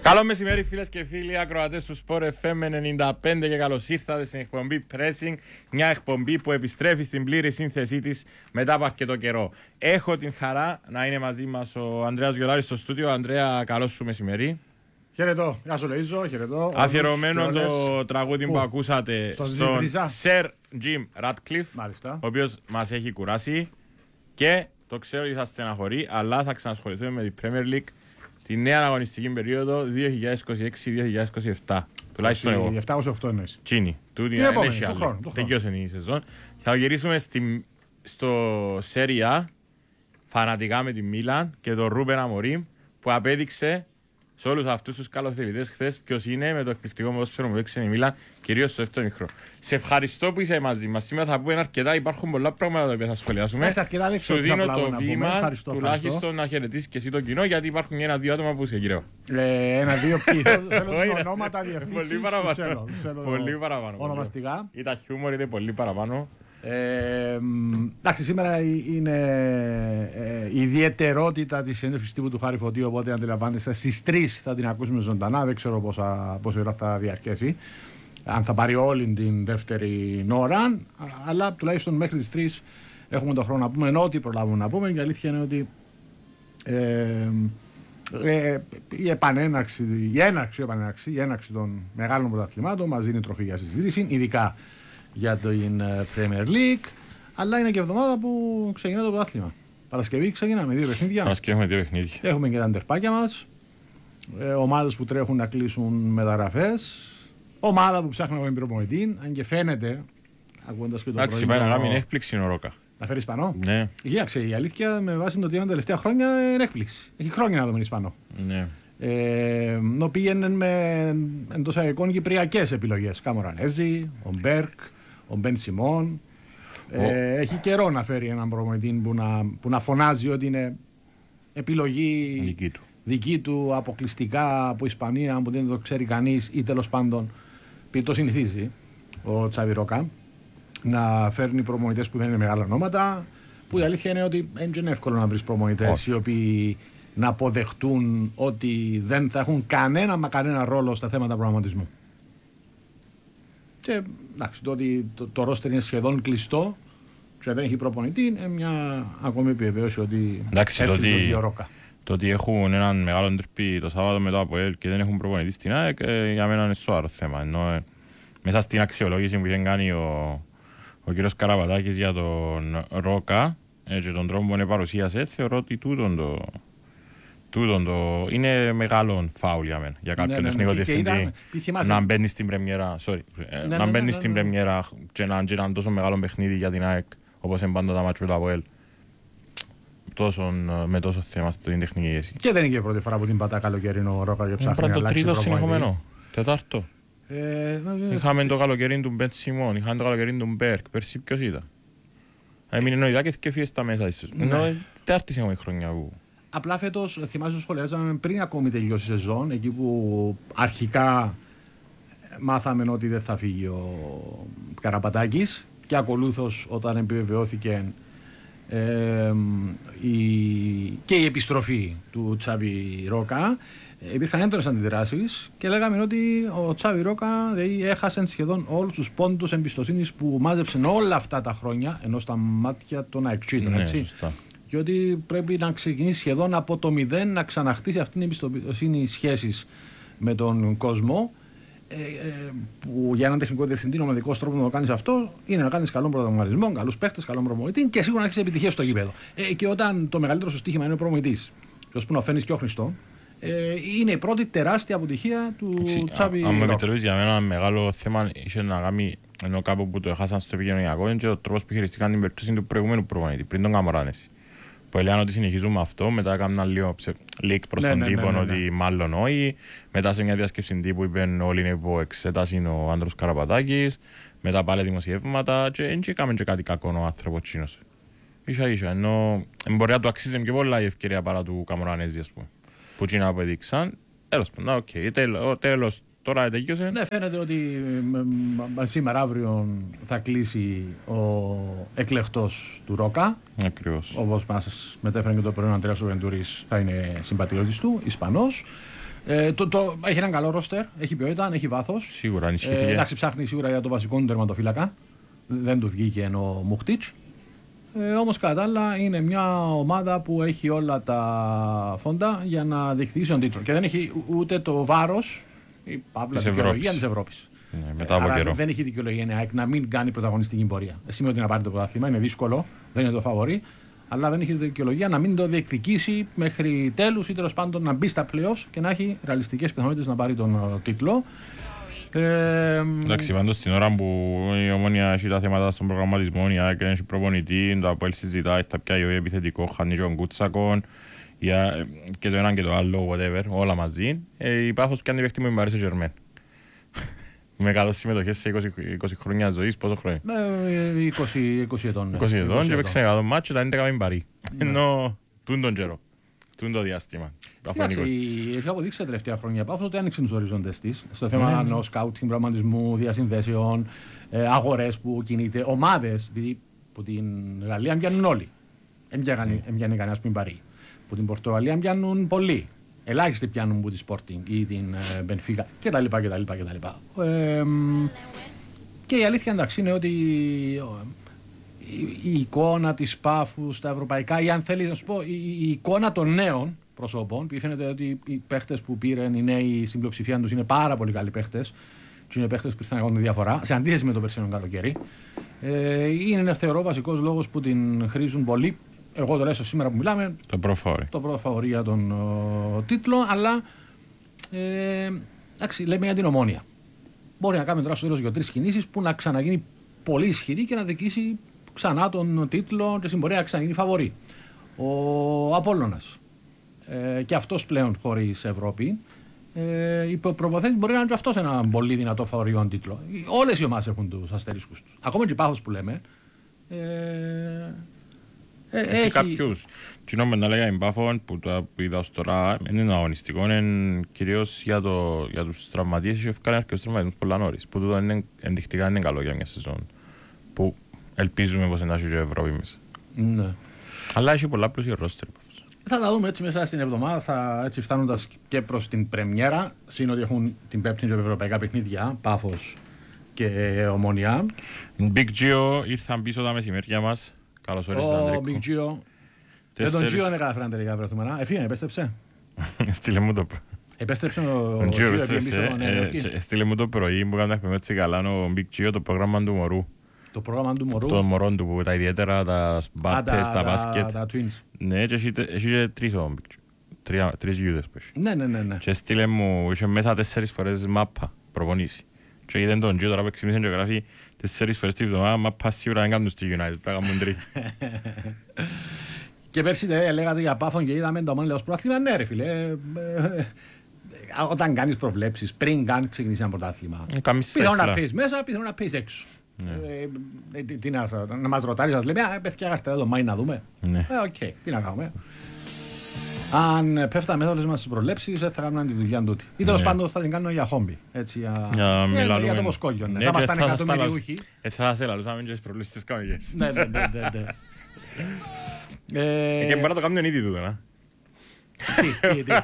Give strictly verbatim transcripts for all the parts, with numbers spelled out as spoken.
Καλό μεσημέρι φίλες και φίλοι, ακροατές του Sport εφ εμ ενενήντα πέντε και καλώς ήρθατε στην εκπομπή Pressing, μια εκπομπή που επιστρέφει στην πλήρη σύνθεσή της μετά από αρκετό καιρό. Έχω την χαρά να είναι μαζί μας ο Ανδρέας Γιολάρης στο στούντιο. Ανδρέα, καλώς σου μεσημέρι. Χαιρετώ, γεια σου Λεΐζο, χαιρετώ. Αφιερωμένο το τραγούδι που, που ακούσατε στον Sir Jim Ratcliffe, Μάλιστα. ο οποίος μας έχει κουράσει και το ξέρω ότι θα στεναχωρεί, αλλά θα ξανασχοληθούμε με την Premier League τη νέα αγωνιστική περίοδο δύο χιλιάδες είκοσι έξι δύο χιλιάδες είκοσι επτά. Τουλάχιστον εγώ. επτά είκοσι οκτώ εννοείς. Τσίνη. Τούτη είναι άλλη. Τελειώσε η σεζόν. Θα γυρίσουμε στη, στο Σέρια φανατικά με τη Μίλαν και τον Ρούπεν Αμορίμ που απέδειξε σε όλους αυτούς τους καλοθελητές χθες ποιος είναι με το εκπληκτικό ποδόσφαιρο που έξερε η Μίλαν, κυρίως στο δεύτερο ημίχρονο. Σε ευχαριστώ που είσαι μαζί μας. Σήμερα θα πούμε αρκετά, υπάρχουν πολλά πράγματα που θα σχολιάσουμε. Σου δίνω το βήμα, τουλάχιστον να χαιρετήσεις και εσύ το κοινό, γιατί υπάρχουν ένα-δύο άτομα που σε γυρεύω. Ένα-δύο ποιοι, θέλω ονόματα, διευθύνσεις. Πολύ παραπάνω. Ονομαστικά. Ή τα χιούμορ είναι πολύ παραπάνω. Ε, εντάξει, σήμερα είναι ε, η ιδιαιτερότητα της συνέντευξης τύπου του Χάρη Φωτίου, οπότε αντιλαμβάνεστε στις τρεις θα την ακούσουμε ζωντανά, δεν ξέρω πόσα, πόση ώρα θα διαρκέσει, αν θα πάρει όλη την δεύτερη ώρα, αλλά τουλάχιστον μέχρι τις τρεις έχουμε τον χρόνο να πούμε ό,τι προλάβουμε να πούμε, και η αλήθεια είναι ότι ε, ε, η επανέναρξη, η έναρξη, η επανέναρξη, η έναρξη των μεγάλων πρωταθλημάτων μας δίνει τροφή για συζήτηση, ειδικά για την Premier League, αλλά είναι και εβδομάδα που ξεκινά το πρωτάθλημα. Παρασκευή ξεκινάμε δύο παιχνίδια. Παρασκευή έχουμε δύο παιχνίδια. Έχουμε και τα ντερπάκια μας. Ε, ομάδες που τρέχουν να κλείσουν μεταγραφές. Ομάδα που ψάχνει να βγει προπονητή. Αν και φαίνεται, ακούγοντας και το πρωί. Εντάξει, πάει να κάνει έκπληξη ο Ρόκα. Να φέρει Ισπανό. Ναι. Κοίταξε, η αλήθεια με βάση το ότι είναι τα τελευταία χρόνια είναι έκπληξη. Έχει χρόνια να δούμε Ισπανό. Ναι. Ε, νο πήγαινε με εντός αγωγικών κυπριακές επιλογές. Καμορανέζη, ο Μπέρκ, ο Μπεν Σιμών. Ε, έχει καιρό να φέρει έναν προπονητή που να, που να φωνάζει ότι είναι επιλογή δική του, δική του αποκλειστικά από Ισπανία, που δεν το ξέρει κανείς, ή τέλος πάντων το συνηθίζει ο Τσάβι Ρόκα να φέρνει προπονητές που δεν είναι μεγάλα ονόματα. Που η αλήθεια είναι ότι δεν είναι εύκολο να βρεις προπονητές οι οποίοι να αποδεχτούν ότι δεν θα έχουν κανένα μα κανένα ρόλο στα θέματα προγραμματισμού. Και εντάξει, το ότι το, το ρόστερ είναι σχεδόν κλειστό και δεν έχει προπονητή είναι μια ακόμη επιβεβαίωση ότι εντάξει, έτσι το λειτουργεί ο Ρόκα. Το ότι έχουν έναν μεγάλο ντερπί το Σάββατο μετά από ελ και δεν έχουν προπονητή στην ΑΕΚ, ε, για μένα είναι σοβαρό θέμα. Ενώ ε, μέσα στην αξιολόγηση που είχε κάνει ο, ο κ. Καραπατάκης για τον Ρόκα ε, και τον τρόπο που είναι παρουσίασε, θεωρώ ότι τούτον το, τούτον το είναι μεγάλο φάουλ για μένα. Για κάποιον τεχνικό διευθυντή να μπαίνει στην πρεμιέρα, sorry, ναι, να ναι, μπαίνει ναι, στην ναι, ναι. πρεμιέρα και να είναι τόσο μεγάλο παιχνίδι για την ΑΕΚ όπως είναι πάντα τα μάτσου του ΑΠΟΕΛ. Τόσο, με τόσο θέμα στην τεχνική ίεση. Και δεν είναι και η πρώτη φορά που την πατά καλοκαιρινό ο Ρόκα και ψάχνει να αλλάξει τρίτο συνεχόμενο. Τετάρτο. Ε, ναι, είχαμε το καλοκαιρί του Μπεν Σιμών, είχαμε το καλοκαιρί του Μπέρκ. Πέρσι ποιος ήταν. Έμεινε νοηδάκες και φύγε στα μέσα ίσως. Ενώ τετάρτη συνεχόμενη χρονιά που... Απλά φέτος, θυμάσαι, σχολιάζαμε πριν ακόμη τελειώσει η σεζόν, εκεί που αρχικά μάθαμε ότι δεν θα φύγει ο Καραπατάκης και ακολούθως όταν επιβεβαιώθηκε ε, η, και η επιστροφή του Τσάβι Ρόκα, υπήρχαν έντονες αντιδράσεις και λέγαμε ότι ο Τσάβι Ρόκα δηλαδή, έχασε σχεδόν όλους τους πόντους εμπιστοσύνης που μάζεψε όλα αυτά τα χρόνια, ενώ στα μάτια των αεξίδων, ναι, έτσι. Σωστά. Και ότι πρέπει να ξεκινήσει σχεδόν από το μηδέν να ξαναχτίσει αυτήν την εμπιστοσύνη σχέσεις με τον κόσμο. Ε, ε, που για έναν τεχνικό διευθυντή, ο μοναδικός τρόπος να το κάνεις αυτό είναι να κάνεις καλό πρωταγωνισμό, καλούς παίχτες, καλό προπονητή και σίγουρα να έχεις επιτυχία στο γήπεδο. Ε, και όταν το μεγαλύτερο σου στοίχημα είναι ο προπονητής, και ώσπου να φέρνεις και ο Χριστό, ε, είναι η πρώτη τεράστια αποτυχία του Τσάβι Ρόκα. Αν με επιτρέπεις, για μένα ένα μεγάλο θέμα είχε να κάνει, ενώ κάπου που το έχασαν στο επικοινωνιακό, είναι και ο τρόπος που χειριστήκαν την περίπτωση του προηγούμενου προπονητή, πριν τον Καμαράνεση. Που έλεγαν ότι συνεχίζουμε αυτό, μετά έκαναν λίγο leak προς ναι, τον ναι, τύπο ναι, ναι, ναι. ότι μάλλον όχι. Μετά σε μια διασκέψη τύπου είπαν όλοι είναι υπό εξέταση ο Άντρος Καραπατάκης. Μετά πάλι δημοσιεύματα και δεν έκαμε και κάτι κακό ο άνθρωπος τσίνος. Ίσα ίσα, ενώ μπορεί να του αξίζει και πολλά η ευκαιρία παρά του Καμορανέζη, ας πούμε. Που τσίνα που έδειξαν. Τέλος πάντων, οκ, τέλος. Τώρα τελείωσε. Ναι, φαίνεται ότι σήμερα αύριο θα κλείσει ο εκλεκτός του Ρόκα. Ακριβώς. Όπως μας μετέφερε και το πρωί ο Αντρέας Βεντούρης, θα είναι συμπατριώτης του, Ισπανός. Ε, το, το, έχει έναν καλό ρόστερ, έχει ποιότητα, έχει βάθος. Σίγουρα, ανησυχητική. Ε, εντάξει, ψάχνει σίγουρα για το βασικό του τερματοφύλακα. Δεν του βγήκε ενώ Μουχτίτς. Ε, όμως κατά τα άλλα είναι μια ομάδα που έχει όλα τα φόντα για να διεκδικήσει τον τίτλο. Και δεν έχει ούτε το βάρος, η παύλα δικαιολογία της Ευρώπης. Ναι, μετά από Άρα καιρό. δεν έχει δικαιολογία η ΑΕΚ να μην κάνει πρωταγωνιστική πορεία. Σημαίνει ότι να πάρει το πρωτάθλημα, είναι δύσκολο, δεν είναι το φαβορί, αλλά δεν έχει δικαιολογία να μην το διεκδικήσει μέχρι τέλους ή τέλος πάντων να μπει στα playoffs και να έχει ρεαλιστικές πιθανότητες να πάρει τον uh, τίτλο. Ε, Εντάξει, πάντως την ώρα που η Ομόνια έχει τα θέματα στον προγραμματισμό, η ΑΕΚ έχει προπονητή, το ΑΠΟΕΛ συζητάει, θα πιάει ο επιθετικό, χάνει τον Κούτσακον και το ένα και το άλλο, whatever, όλα μαζί. Ε, η Πάφος κάνει παίχτη μου η Μπαρί Σεν-Ζερμέν. Με εκατό συμμετοχές σε είκοσι, είκοσι χρόνια ζωής, πόσο χρόνια? Ε, είκοσι, είκοσι ετών. είκοσι ετών και παίξε εκατό μάτσο, τα έντεκα με Μπαρί. Ενώ τούν τον καιρό, τούν το διάστημα. Εντάξει, έχει αποδείξει τα τελευταία χρόνια Πάφος ότι άνοιξε τους οριζόντες της στο θέμα ενός σκάουτινγκ, προγραμματισμού, διασυνδέσεων, αγορές που κινείται, ομάδες. Δηλαδή που την Γαλλία πιάνουν όλοι. Δεν πιάνει κανένας πριν Μπαρί. Που την Πορτογαλία πιάνουν πολλοί. Ελάχιστοι πιάνουν που τη Sporting ή την Benfica κτλ. κτλ, κτλ. Ε, και η αλήθεια εντάξει είναι ότι η, η εικόνα της Πάφου στα ευρωπαϊκά, ή αν θέλει να σου πω, η, η εικόνα των νέων προσώπων, που φαίνεται ότι οι παίχτες που πήραν οι νέοι στην πλειοψηφία τους είναι πάρα πολύ καλοί παίχτες, και είναι παίχτες που ήρθαν να κάνουν διαφορά, σε αντίθεση με το περσινό καλοκαίρι. Ε, είναι θεωρώ βασικός λόγος που την χρήζουν πολύ. Εγώ το λέω σήμερα που μιλάμε, το πρώτο το πρώτο φαβορί για τον ο, τίτλο, αλλά ε, εντάξει, λέμε για την Ομόνια. Μπορεί να κάνει τώρα στο τέλος για τρεις κινήσεις που να ξαναγίνει πολύ ισχυρή και να δικήσει ξανά τον τίτλο και στην πορεία να ξαναγίνει φαβορί. Ο Απόλλωνας ε, και αυτός πλέον χωρίς Ευρώπη, ε, η προποθέτηση μπορεί να είναι και αυτός ένα πολύ δυνατό φαβορί για τον τίτλο. Όλες οι ομάδες έχουν τους αστερίσκους τους. Ακόμα και η Πάφος που λέμε. Ε, Έχει, έχει κάποιους κοινόμεν να λέγαμε Πάφων που το είδα ως τώρα είναι αγωνιστικό, είναι κυρίως για, το, για τους τραυματίες και ευκάνε αρκετούς τραυματισμούς πολλά νωρίς που τούτο είναι ενδεικτικά είναι καλό για μια σεζόν που ελπίζουμε πως να έχει και Ευρώπη μέσα. Ναι. Αλλά έχει πολλά πλούσια ρόστερ. Θα τα δούμε έτσι μέσα στην εβδομάδα, θα, έτσι φτάνοντας και προς την πρεμιέρα, σύν ότι έχουν την πέμπτη και ευρωπαϊκά παιχνίδια, Πάφος και Ομόνια. Big Gio ήρθαν πίσω τα μεσημέρια μας. Καλώς όρισες, Ανδρίκο. Ο Big Gio. Δεν τον Gio δεν καταφέραν τελικά βρεθούμενα. Εφήνε, επέστρεψε. Στείλε μου το... Επέστρεψε ο Gio επέστρεψε. Στείλε μου το πρωί που έκανα με έτσι καλά ο Big Gio το πρόγραμμα του μωρού. Το πρόγραμμα του μωρού. Το μωρό του, τα ιδιαίτερα, τα μπάπες, τα μπάσκετ. Τα twins. Ναι, και έχει τρεις ο Big Gio. Τρεις γιούδες που έχει. Ναι, ναι, ναι. Και στείλε μου, είχε μέσα τέσσερις φορές μάπα προπονήσει. Και είδαν τον Gio τώρα που εξημίσαν και γράφει τέσσερις φορές τη βδομάδα, μάπα σίγουρα δεν κάνουν στη United, πράγμα μου τρί. Και πέρσι λέγατε για Πάφων και είδαμε το μόνο λέω πρωτάθλημα. Ναι ρε φίλε, όταν κάνεις προβλέψεις, πριν καν ξεκινήσει ένα πρωτάθλημα, πιθανόν να πεις μέσα, πιθανόν να πεις έξω. Τι να μας ρωτάρει, να λέμε, α, παιδιά, έρθετε εδώ, μάι να δούμε. Οκ, τι να κάνουμε. Αν πέφταμε όλες μας τις προλέψεις, θα κάνουμε τη δουλειά τούτη. Ή τέλος πάντων θα την κάνουμε για χόμπι. Έτσι, για, για, για, για το Μοσκόγιο. Ναι. Θα ήμασταν εκατομμυριούχοι. Ε, θα σε λαλούσαμε και τις προλήψεις της καμιλιές. Ναι, ναι, ναι, ναι. ε, και μπορεί να το κάνουμε ήδη τούτο, να. Τι, τι, τι.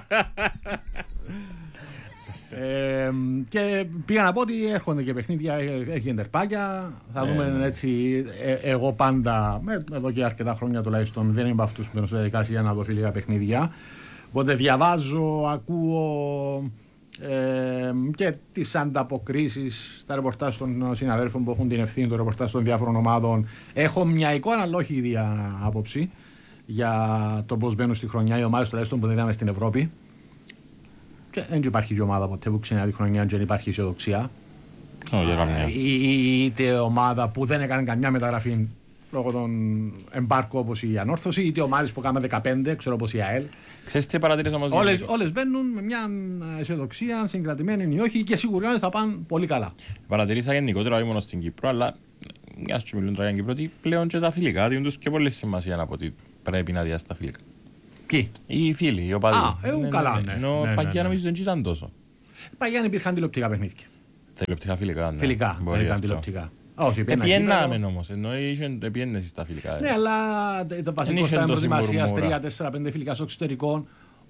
Ε, και πήγα να πω ότι έρχονται και παιχνίδια, έχει εντερπάκια. Θα δούμε ε, έτσι. Ε, εγώ πάντα, με, εδώ και αρκετά χρόνια τουλάχιστον, δεν είμαι από αυτούς που μπαίνουν στη διαδικασία για να δω φιλικά παιχνίδια. Οπότε διαβάζω, ακούω ε, και τις ανταποκρίσεις, τα ρεπορτάζ των συναδέλφων που έχουν την ευθύνη, το ρεπορτάζ των διάφορων ομάδων. Έχω μια εικόνα, αλλά όχι ίδια άποψη, για το πώς μπαίνουν στη χρονιά οι ομάδες τουλάχιστον που δεν είδαμε στην Ευρώπη. Και δεν υπάρχει και ομάδα ποτέ που ξενιά τη χρονιά και δεν υπάρχει αισιοδοξία. Oh, είτε ομάδα που δεν έκανε καμιά μεταγραφή λόγω των εμπάρκου όπως η Ανόρθωση, είτε ομάδες που κάνουν δεκαπέντε, ξέρω όπως η ΑΕΛ. Ξέρεις τι παρατηρείς όμως? Όλες, όλες μπαίνουν με μια αισιοδοξία, συγκρατημένη ή όχι, και σίγουρα θα πάνε πολύ καλά. Παρατηρήσα γενικότερα, όχι μόνο στην Κύπρο, αλλά μια σου μιλούν τώρα για Κύπρο, ότι πλέον και τα φιλικά δίνουν τους και πολύ σημασία να πω ότι πρέπει να διάσει τα φιλικά. Ποιοι? Οι φίλοι, οι οπαδοί. Α, ε, ναι, καλά, ναι. Ενώ ναι, παγιά ναι, ναι. νομίζω δεν ήταν τόσο. Παγιά υπήρχαν τηλεοπτικά παιχνίδια. Τηλεοπτικά φιλικά, ναι. Φιλικά, δεν ήταν τηλεοπτικά. Όχι, επιέναμε όμως, ενώ επιένεσαι στα φιλικά. Ναι, αλλά το βασικό στα προετοιμασίας τρία τέσσερα πέντε φιλικά στο εξωτερικό,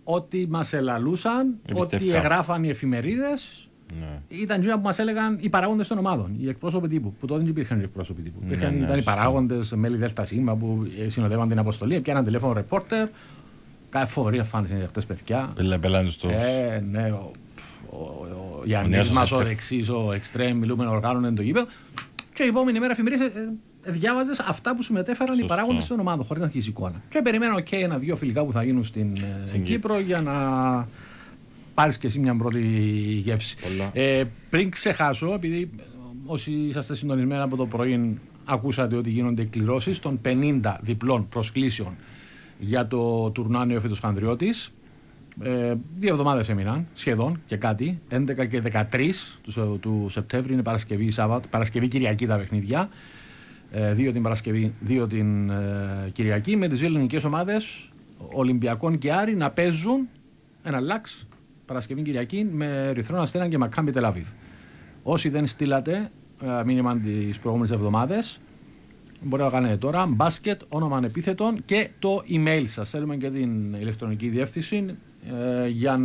ό,τι μας ελαλούσαν, ό,τι εγγράφαν οι εφημερίδες. Ναι. Ήταν εκείνα που μας έλεγαν οι παράγοντες των ομάδων, οι εκπρόσωποι τύπου. Που τότε δεν υπήρχαν οι εκπρόσωποι τύπου. Ναι, υπήρχαν, ναι, ήταν ναι, οι παράγοντες, μέλη ΔΣ που συνοδεύαν την αποστολή, πιάναν τηλέφωνο ρεπόρτερ. Κάθε φοβερή εμφάνιση είναι αυτές παιδιά. Πελάνε τους τόσους. Ε, ναι, ο, ο, ο, ο Γιάννης μας, ο δεξής, ο εξτρέμ, μιλούμε οργάνων το γήπεδο. Και η επόμενη μέρα εφημερίδες ε, ε, διάβαζες αυτά που σου μετέφεραν οι παράγοντες των ομάδων, χωρίς να έχεις εικόνα. Και περιμένω και okay, ένα-δύο φιλικά που θα γίνουν στην ε, Κύπρο για να πάρεις και εσύ μια πρώτη γεύση. Ε, πριν ξεχάσω, επειδή όσοι είσαστε συντονισμένοι από το πρωί, ακούσατε ότι γίνονται εκκληρώσεις των πενήντα διπλών προσκλήσεων για το τουρνουά Νεόφυτος Χανδριώτης. Ε, δύο εβδομάδες έμειναν σχεδόν και κάτι. έντεκα και δεκατρείς του, του Σεπτέμβρη είναι Παρασκευή, Σάββατο, Παρασκευή Κυριακή τα παιχνίδια. Ε, δύο την Παρασκευή, δύο την ε, Κυριακή. Με τις δύο ελληνικές ομάδες Ολυμπιακών και Άρη να παίζουν ένα λάξ Παρασκευή Κυριακή με Ερυθρό Αστέρα και Μακάμπι Τελαβίβ. Όσοι δεν στείλατε ε, μήνυμα τις προηγούμενες εβδομάδες, μπορείτε να κάνετε τώρα μπάσκετ, όνομα ανεπίθετον και το email σας. Θέλουμε και την ηλεκτρονική διεύθυνση ε, για